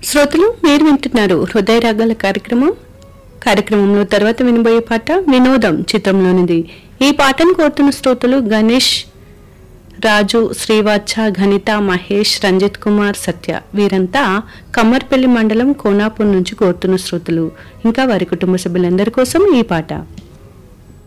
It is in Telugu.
శ్రోతలు మీరు వింటున్నారు హృదయ రాగాల కార్యక్రమంలో తర్వాత వినబోయే పాట వినోదం చిత్రంలోనిది. ఈ పాటను కోరుతున్న శ్రోతలు గణేష్, రాజు, శ్రీవాత్స, ఘనిత, మహేష్, రంజిత్ కుమార్, సత్య. వీరంతా కమ్మర్పల్లి మండలం కోనాపూర్ నుంచి కోరుతున్న శ్రోతలు. ఇంకా వారి కుటుంబ సభ్యులందరి కోసం ఈ పాట.